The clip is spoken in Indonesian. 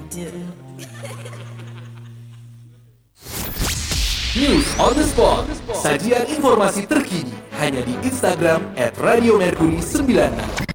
News on the spot. Sajian informasi terkini hanya di Instagram @radiomercury96.